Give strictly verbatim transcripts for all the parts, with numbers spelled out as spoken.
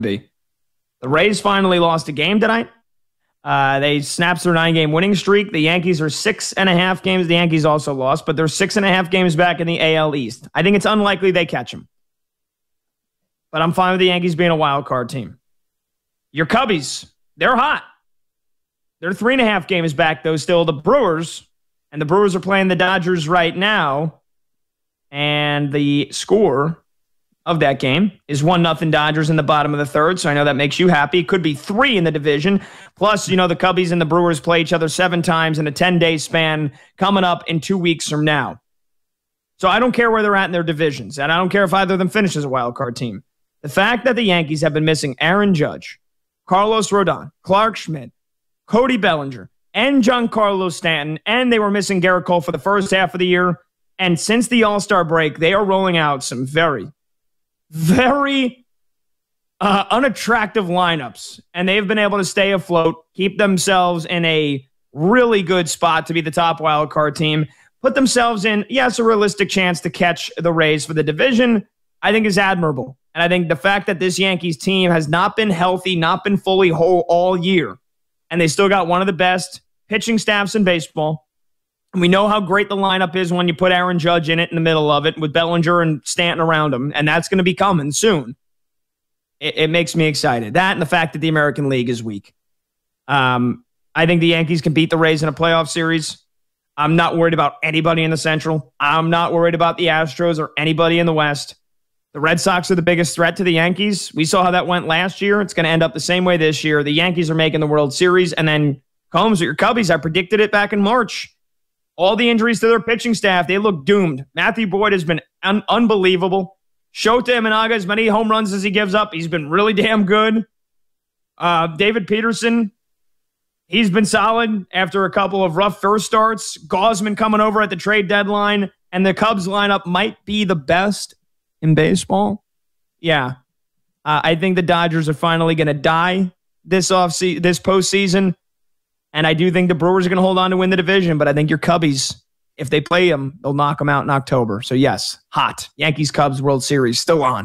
be. The Rays finally lost a game tonight. Uh, they snapped their nine-game winning streak. The Yankees are six and a half games. The Yankees also lost, but they're six and a half games back in the A L East. I think it's unlikely they catch them. But I'm fine with the Yankees being a wild card team. Your Cubbies, they're hot. They're three and a half games back, though, still. The Brewers, and the Brewers are playing the Dodgers right now. And the score of that game is one nothing Dodgers in the bottom of the third, so I know that makes you happy. It could be three in the division. Plus, you know, the Cubbies and the Brewers play each other seven times in a ten-day span coming up in two weeks from now. So I don't care where they're at in their divisions, and I don't care if either of them finishes a wild card team. The fact that the Yankees have been missing Aaron Judge, Carlos Rodon, Clark Schmidt, Cody Bellinger, and Giancarlo Stanton, and they were missing Garrett Cole for the first half of the year, and since the All-Star break, they are rolling out some very Very uh, unattractive lineups, and they've been able to stay afloat, keep themselves in a really good spot to be the top wild card team, put themselves in, yes, a realistic chance to catch the Rays for the division, I think is admirable. And I think the fact that this Yankees team has not been healthy, not been fully whole all year, and they still got one of the best pitching staffs in baseball. And we know how great the lineup is when you put Aaron Judge in it in the middle of it with Bellinger and Stanton around him, and that's going to be coming soon. It, it makes me excited. That and the fact that the American League is weak. Um, I think the Yankees can beat the Rays in a playoff series. I'm not worried about anybody in the Central. I'm not worried about the Astros or anybody in the West. The Red Sox are the biggest threat to the Yankees. We saw how that went last year. It's going to end up the same way this year. The Yankees are making the World Series, and then Combs with your Cubbies, I predicted it back in March. All the injuries to their pitching staff, they look doomed. Matthew Boyd has been un- unbelievable. Shota Imanaga, as many home runs as he gives up, he's been really damn good. Uh, David Peterson, he's been solid after a couple of rough first starts. Gausman coming over at the trade deadline, and the Cubs lineup might be the best in baseball. Yeah. Uh, I think the Dodgers are finally going to die this off se- this postseason. And I do think the Brewers are going to hold on to win the division, but I think your Cubbies, if they play them, they'll knock them out in October. So yes, hot. Yankees-Cubs World Series still on.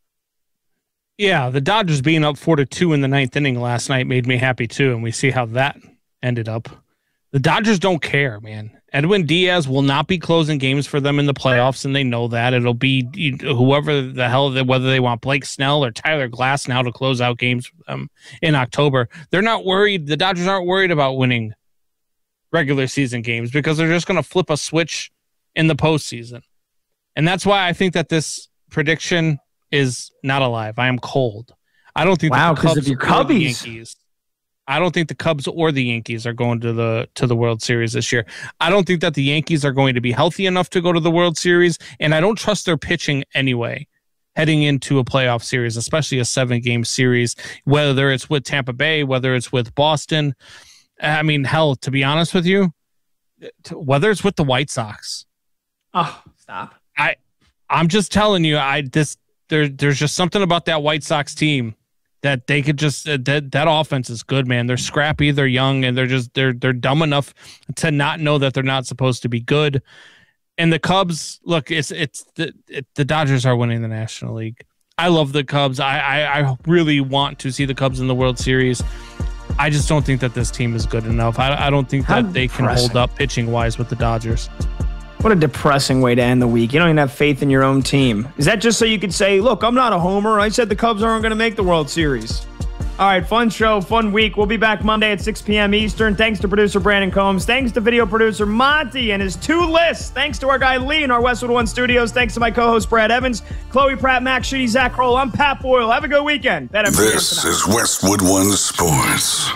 Yeah, the Dodgers being up four to two in the ninth inning last night made me happy too, and we see how that ended up. The Dodgers don't care, man. Edwin Diaz will not be closing games for them in the playoffs, and they know that. It'll be whoever the hell, whether they want Blake Snell or Tyler Glass now to close out games for them in October. They're not worried. The Dodgers aren't worried about winning regular season games because they're just going to flip a switch in the postseason. And that's why I think that this prediction is not alive. I am cold. I don't think wow, the Cubs of your or the Cubbies. Yankees. I don't think the Cubs or the Yankees are going to the to the World Series this year. I don't think that the Yankees are going to be healthy enough to go to the World Series, and I don't trust their pitching anyway heading into a playoff series, especially a seven-game series, whether it's with Tampa Bay, whether it's with Boston. I mean, hell, to be honest with you, whether it's with the White Sox. Oh, stop. I, I'm just telling you, I this there there's just something about that White Sox team that they could just uh, that that offense is good, man. They're scrappy, they're young, and they're just they're they're dumb enough to not know that they're not supposed to be good. And the Cubs, look, it's it's the it, the Dodgers are winning the National League. I love the Cubs. I, I I really want to see the Cubs in the World Series. I just don't think that this team is good enough. I I don't think How that they can depressing. hold up pitching wise with the Dodgers. What a depressing way to end the week. You don't even have faith in your own team. Is that just so you could say, look, I'm not a homer. I said the Cubs aren't going to make the World Series. All right, fun show, fun week. We'll be back Monday at six p.m. Eastern. Thanks to producer Brandon Combs. Thanks to video producer Monty and his two lists. Thanks to our guy Lee in our Westwood One studios. Thanks to my co-host Brad Evans, Chloe Pratt, Max Sheedy, Zach Kroll. I'm Pat Boyle. Have a good weekend. Bet This is Westwood One Sports.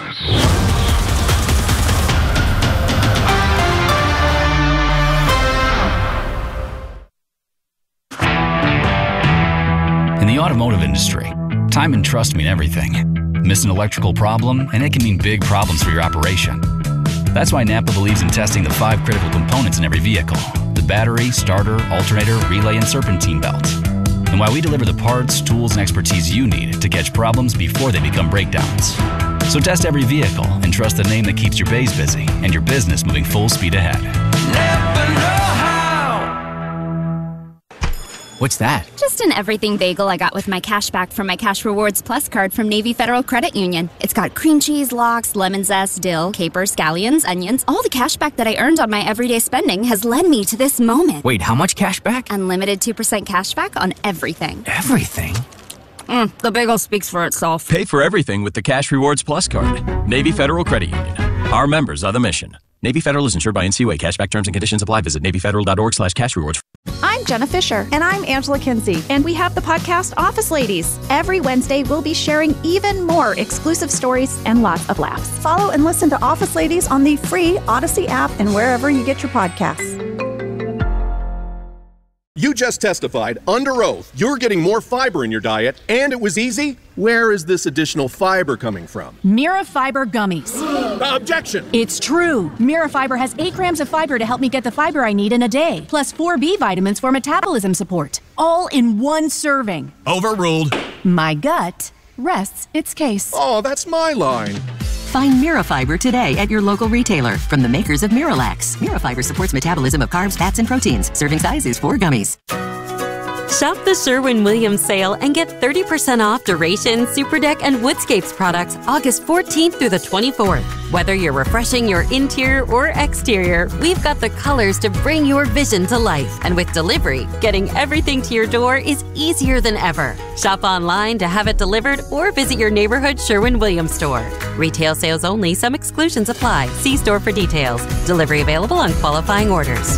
In the automotive industry, time and trust mean everything. Miss an electrical problem, and it can mean big problems for your operation. That's why Napa believes in testing the five critical components in every vehicle: the battery, starter, alternator, relay, and serpentine belt. And why we deliver the parts, tools, and expertise you need to catch problems before they become breakdowns. So test every vehicle and trust the name that keeps your bays busy and your business moving full speed ahead. Napa know how. What's that? Just an everything bagel I got with my cash back from my Cash Rewards Plus card from Navy Federal Credit Union. It's got cream cheese, lox, lemon zest, dill, capers, scallions, onions. All the cash back that I earned on my everyday spending has led me to this moment. Wait, how much cash back? Unlimited two percent cash back on everything. Everything? Mm, the bagel speaks for itself. Pay for everything with the Cash Rewards Plus card. Navy Federal Credit Union. Our members are the mission. Navy Federal is insured by N C U A. Cashback terms and conditions apply. Visit NavyFederal.org slash cash rewards. I'm Jenna Fisher. And I'm Angela Kinsey. And we have the podcast Office Ladies. Every Wednesday, we'll be sharing even more exclusive stories and lots of laughs. Follow and listen to Office Ladies on the free Odyssey app and wherever you get your podcasts. You just testified under oath you're getting more fiber in your diet, and it was easy. Where is this additional fiber coming from? Mirafiber gummies. Objection! It's true. Mirafiber has eight grams of fiber to help me get the fiber I need in a day, plus four B vitamins for metabolism support, all in one serving. Overruled. My gut rests its case. Oh, that's my line. Find Mirafiber today at your local retailer from the makers of Miralax. Mirafiber supports metabolism of carbs, fats, and proteins. Serving size is four gummies. Shop the Sherwin-Williams sale and get thirty percent off Duration, Superdeck, and Woodscapes products August fourteenth through the twenty-fourth. Whether you're refreshing your interior or exterior, we've got the colors to bring your vision to life. And with delivery, getting everything to your door is easier than ever. Shop online to have it delivered or visit your neighborhood Sherwin-Williams store. Retail sales only. Some exclusions apply. See store for details. Delivery available on qualifying orders.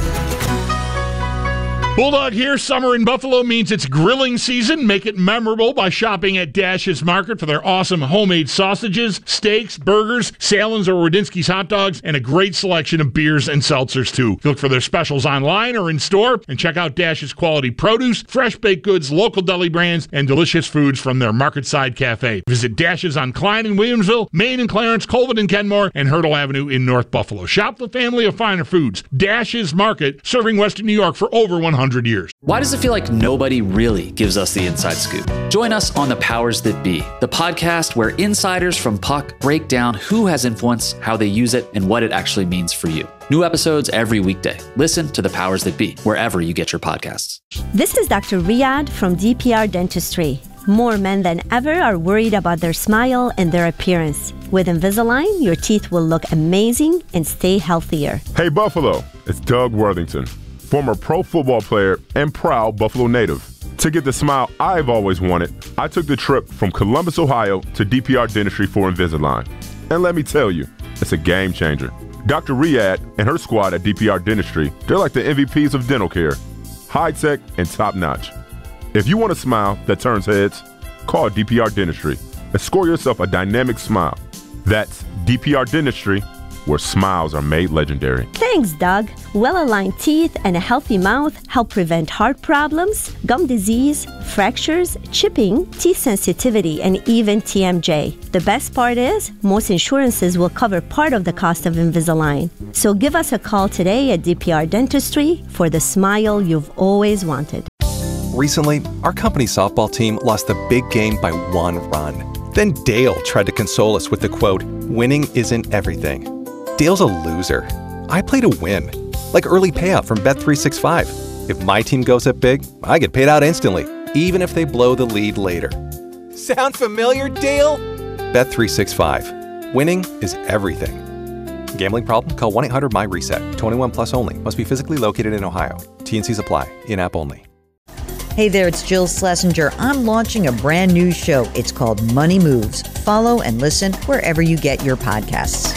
Bulldog here. Summer in Buffalo means it's grilling season. Make it memorable by shopping at Dash's Market for their awesome homemade sausages, steaks, burgers, Salins or Rodinsky's hot dogs, and a great selection of beers and seltzers, too. Look for their specials online or in store, and check out Dash's quality produce, fresh baked goods, local deli brands, and delicious foods from their Market Side Cafe. Visit Dash's on Klein in Williamsville, Main and Clarence, Colvin and Kenmore, and Hurdle Avenue in North Buffalo. Shop the family of finer foods. Dash's Market, serving Western New York for over one hundred years. Why does it feel like nobody really gives us the inside scoop? Join us on The Powers That Be, the podcast where insiders from Puck break down who has influence, how they use it, and what it actually means for you. New episodes every weekday. Listen to The Powers That Be, wherever you get your podcasts. This is Doctor Riyadh from D P R Dentistry. More men than ever are worried about their smile and their appearance. With Invisalign, your teeth will look amazing and stay healthier. Hey Buffalo, it's Doug Worthington, former pro football player and proud Buffalo native. To get the smile I've always wanted, I took the trip from Columbus, Ohio to D P R Dentistry for Invisalign. And let me tell you, it's a game changer. Doctor Riyadh and her squad at D P R Dentistry, they're like the M V Ps of dental care. High-tech and top-notch. If you want a smile that turns heads, call D P R Dentistry and score yourself a dynamic smile. That's D P R Dentistry, where smiles are made legendary. Thanks, Doug. Well-aligned teeth and a healthy mouth help prevent heart problems, gum disease, fractures, chipping, teeth sensitivity, and even T M J. The best part is, most insurances will cover part of the cost of Invisalign. So give us a call today at D P R Dentistry for the smile you've always wanted. Recently, our company softball team lost the big game by one run. Then Dale tried to console us with the quote, "Winning isn't everything." Dale's a loser. I play to win. Like early payout from Bet three sixty-five. If my team goes up big, I get paid out instantly, even if they blow the lead later. Sound familiar, Dale? Bet three sixty-five. Winning is everything. Gambling problem? Call one eight hundred M Y reset. twenty-one plus only. Must be physically located in Ohio. T N Cs apply. In-app only. Hey there, it's Jill Schlesinger. I'm launching a brand new show. It's called Money Moves. Follow and listen wherever you get your podcasts.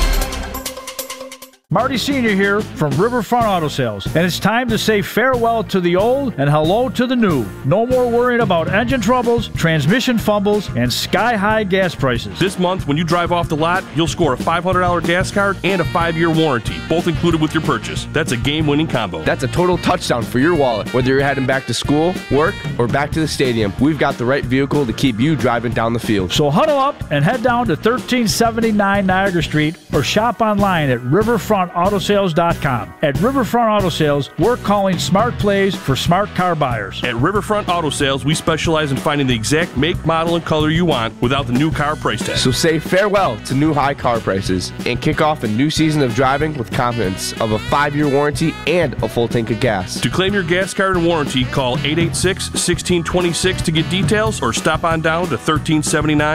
Marty Senior here from Riverfront Auto Sales, and it's time to say farewell to the old and hello to the new. No more worrying about engine troubles, transmission fumbles, and sky-high gas prices. This month, when you drive off the lot, you'll score a five hundred dollars gas card and a five-year warranty, both included with your purchase. That's a game-winning combo. That's a total touchdown for your wallet. Whether you're heading back to school, work, or back to the stadium, we've got the right vehicle to keep you driving down the field. So huddle up and head down to thirteen seventy-nine Niagara Street or shop online at riverfront riverfront auto sales dot com. At Riverfront Auto Sales, we're calling smart plays for smart car buyers. At Riverfront Auto Sales, we specialize in finding the exact make, model, and color you want without the new car price tag. So say farewell to new high car prices and kick off a new season of driving with confidence of a five-year warranty and a full tank of gas. To claim your gas card and warranty, call eight eight six, one six two six to get details or stop on down to thirteen seventy-nine